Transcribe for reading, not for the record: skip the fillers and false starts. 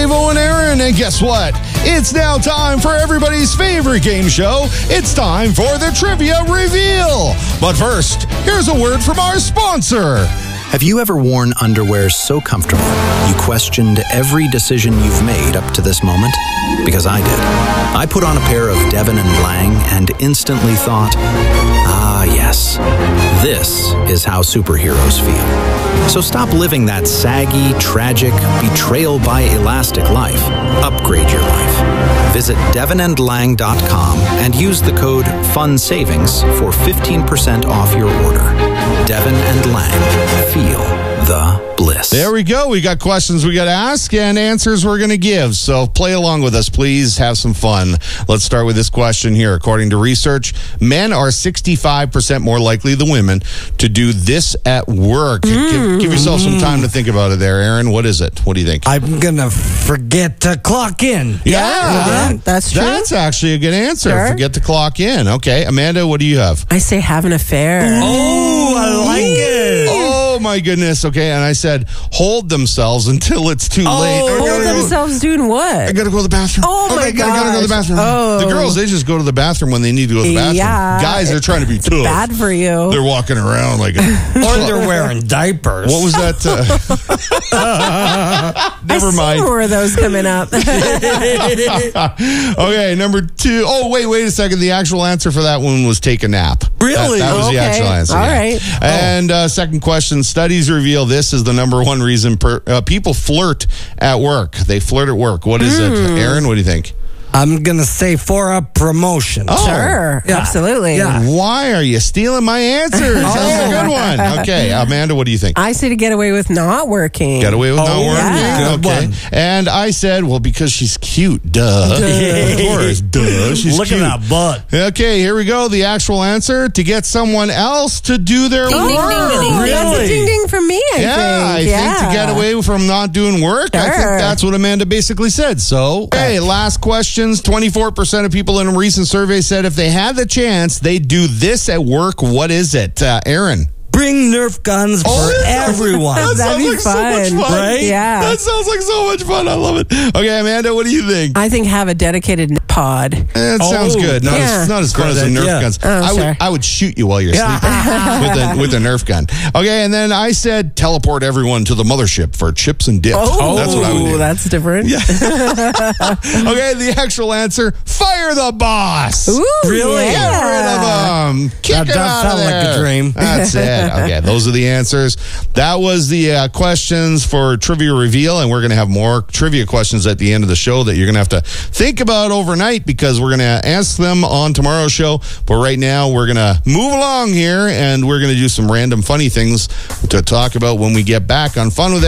Steve-O and Aaron, and guess what? It's now time for everybody's favorite game show. It's time for the Trivia Reveal. But first, here's a word from our sponsor. Have you ever worn underwear so comfortable you questioned every decision you've made up to this moment? Because I did. I put on a pair of Devon and Lang and instantly thought, ah, yes, this is how superheroes feel. So stop living that saggy, tragic, betrayal by elastic life. Upgrade your life. Visit devonandlang.com and use the code FUNSAVINGS for 15% off your order. Devon and Lang. Feel the bliss. There we go. We got questions we got to ask and answers we're going to give. So play along with us, please. Have some fun. Let's start with this question here. According to research, men are 65% more likely than women to do this at work. Give yourself some time to think about it there, Aaron. What is it? What do you think? I'm going to forget to clock in. Yeah, that's true. That's actually a good answer. Sure. Forget to clock in. Okay. Amanda, what do you have? I say have an affair. Oh, I like it. Oh, my goodness. Okay. And I said hold themselves until it's too late. Hold themselves doing what? I gotta go to the bathroom. Oh my I gotta go to the gosh. bathroom. Oh. The girls, they just go to the bathroom when they need to go to the bathroom. Yeah. Guys, they're trying to be tough. Bad for you. They're walking around like a... Or they're wearing diapers. What was that? Never I see mind. more of those coming up. Okay, number 2. Oh, wait a second. The actual answer for that one was take a nap. Really? That was the Okay. actual answer. All yeah. right. And second question, studies reveal this is the number one reason people flirt at work. They flirt at work. What is it? Aaron, what do you think? I'm going to say for a promotion. Oh. Sure. Yeah. Absolutely. Yeah. Why are you stealing my answer? That's a good one. Okay, Amanda, what do you think? I say to get away with not working. Get away with not working? yeah. Good Okay. one. And I said, well, because she's cute. Duh. Of course. Duh. She's Look cute. at that butt. Okay, here we go. The actual answer, to get someone else to do their work. Oh, that's a ding ding from me, I think. think to get away from not doing work, I think Sure. that's what Amanda basically said. So, okay, last questions. 24% of people in a recent survey said if they had the chance, they'd do this at work. What is it? Aaron? Bring Nerf guns for everyone. That That'd sounds be like so much fun. fun. Right? Yeah. That sounds like so much fun. I love it. Okay, Amanda, what do you think? I think have a dedicated pod. It sounds good. Not, Yeah. not as fun as the Good Nerf idea. guns. Oh, sure. I would shoot you while you're sleeping with a Nerf gun. Okay, and then I said teleport everyone to the mothership for chips and dip. That's what I would do. That's different. Yeah. Okay, the actual answer, fire the boss. Ooh, Really? Yeah. Get rid of him. Kick That him does out of sound like a there. dream. That's it. Okay, those are the answers. That was the questions for Trivia Reveal, and we're going to have more trivia questions at the end of the show that you're going to have to think about overnight because we're going to ask them on tomorrow's show. But right now, we're going to move along here, and we're going to do some random funny things to talk about when we get back on Fun with